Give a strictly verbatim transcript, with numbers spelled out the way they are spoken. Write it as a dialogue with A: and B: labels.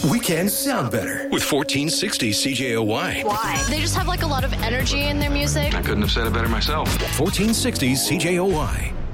A: Weekends sound better with fourteen sixty C J O Y.
B: Why? They just have like a lot of energy in their music.
C: I couldn't have said it better myself.
A: fourteen sixty C J O Y.